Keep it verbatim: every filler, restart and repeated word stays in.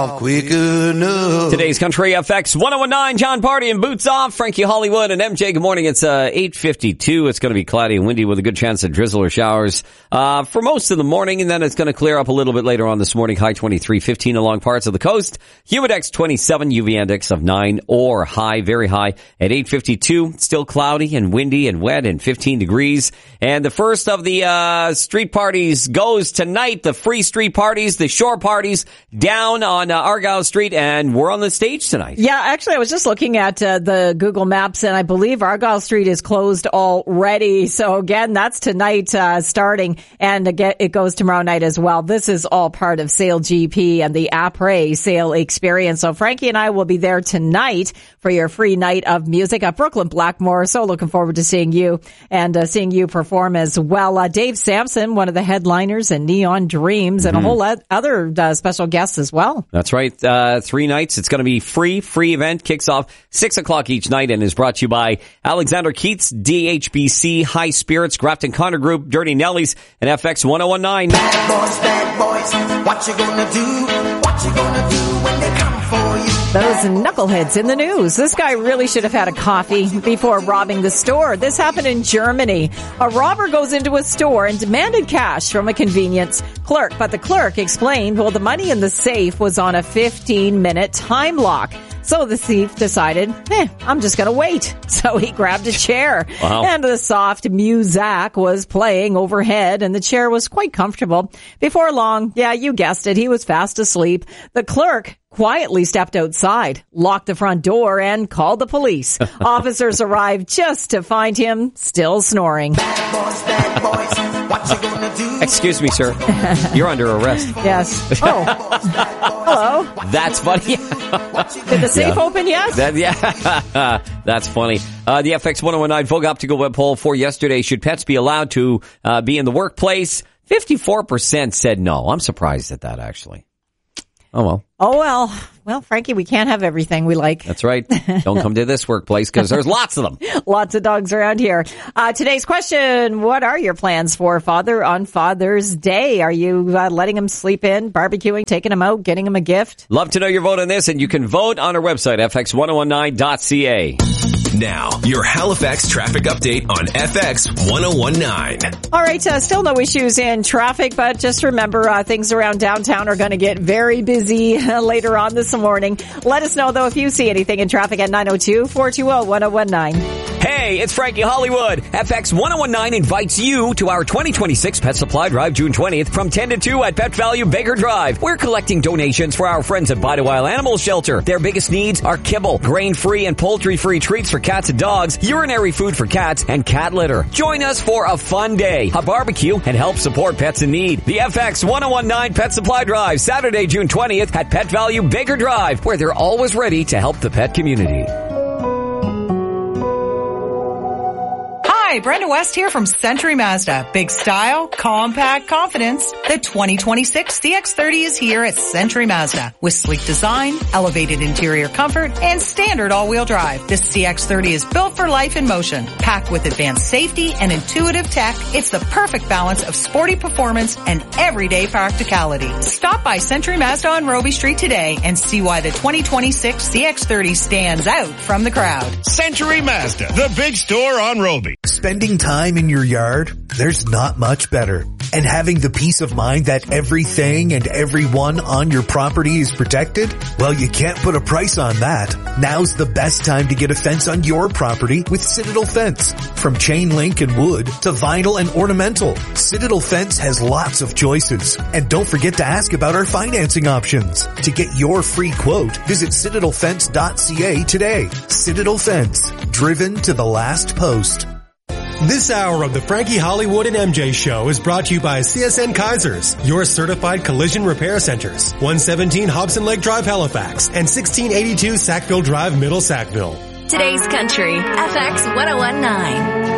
Quick enough. Today's Country F X one oh one nine, John Party and Boots Off, Frankie Hollywood and M J. Good morning. It's uh, eight fifty-two. It's going to be cloudy and windy with a good chance of drizzle or showers uh, for most of the morning, and then it's going to clear up a little bit later on this morning. High twenty-three, fifteen along parts of the coast. Humidex twenty-seven, U V index of nine or high, very high at eight fifty-two. Still cloudy and windy and wet and fifteen degrees. And the first of the uh street parties goes tonight. The free street parties, the shore parties down on uh, Argyle Street, and we're on the stage tonight. Yeah, actually, I was just looking at uh, the Google Maps, and I believe Argyle Street is closed already. So again, that's tonight uh, starting, and again, it goes tomorrow night as well. This is all part of Sale G P and the Après Sale experience. So Frankie and I will be there tonight for your free night of music at Brooklyn Blackmore. So looking forward to seeing you and uh, seeing you perform as well. Uh, Dave Sampson, one of the headliners, and Neon Dreams, and mm-hmm. a whole lot other uh, special guests as well. That's right. Uh, three nights. It's going to be free. Free event kicks off six o'clock each night and is brought to you by Alexander Keats, D H B C, High Spirits, Grafton Connor Group, Dirty Nellies, and F X one oh one nine. Bad boys, bad boys, what you gonna do? What you gonna do when they come for you? Those knuckleheads in the news. This guy really should have had a coffee before robbing the store. This happened in Germany. A robber goes into a store and demanded cash from a convenience clerk, but the clerk explained, well, the money in the safe was on a fifteen minute time lock. So the thief decided, eh, I'm just going to wait. So he grabbed a chair. Wow. And the soft muzak was playing overhead, and the chair was quite comfortable. Before long, yeah, you guessed it, he was fast asleep. The clerk quietly stepped outside, locked the front door, and called the police. Officers arrived just to find him still snoring. Bad boys, bad boys, what you gonna do? Excuse me, sir. You're under arrest. Yes. Oh. Hello. That's funny. Did the safe Yeah. open yet? That, yeah, that's funny. Uh, the F X one oh one nine Vogue Optical web poll for yesterday. Should pets be allowed to uh, be in the workplace? fifty-four percent said no. I'm surprised at that, actually. Oh, well. Oh, well. Well, Frankie, we can't have everything we like. That's right. Don't come to this workplace because there's lots of them. Lots of dogs around here. Uh, today's question, what are your plans for Father on Father's Day? Are you uh, letting him sleep in, barbecuing, taking him out, getting him a gift? Love to know your vote on this, and you can vote on our website, f x one oh one nine dot c a. Now, your Halifax traffic update on F X one oh one nine. All right, uh, still no issues in traffic, but just remember uh, things around downtown are going to get very busy uh, later on this morning. Let us know, though, if you see anything in traffic at nine oh two, four two oh, one oh one nine. Hey, it's Frankie Hollywood. F X one oh one nine invites you to our twenty twenty-six Pet Supply Drive June twentieth from ten to two at Pet Value Baker Drive. We're collecting donations for our friends at Bidawile Animal Shelter. Their biggest needs are kibble, grain-free and poultry-free treats for cats and dogs, urinary food for cats, and cat litter. Join us for a fun day, a barbecue, and help support pets in need. The F X one oh one nine Pet Supply Drive, Saturday, June twentieth at Pet Value Baker Drive, where they're always ready to help the pet community. Hi, Brenda West here from Century Mazda. Big style, compact confidence. The twenty twenty-six C X thirty is here at Century Mazda with sleek design, elevated interior comfort, and standard all-wheel drive. This C X thirty is built for life in motion. Packed with advanced safety and intuitive tech, it's the perfect balance of sporty performance and everyday practicality. Stop by Century Mazda on Roby Street today and see why the twenty twenty-six C X thirty stands out from the crowd. Century Mazda, the big store on Roby. Spending time in your yard, there's not much better. And having the peace of mind that everything and everyone on your property is protected, well, you can't put a price on that. Now's the best time to get a fence on your property with Citadel Fence. From chain link and wood to vinyl and ornamental, Citadel Fence has lots of choices. And don't forget to ask about our financing options. To get your free quote, visit citadel fence dot c a today. Citadel Fence, driven to the last post. This hour of the Frankie Hollywood and M J Show is brought to you by C S N Kaisers, your certified collision repair centers. one seventeen Hobson Lake Drive, Halifax, and sixteen eighty-two Sackville Drive, Middle Sackville. Today's Country, F X one oh one nine.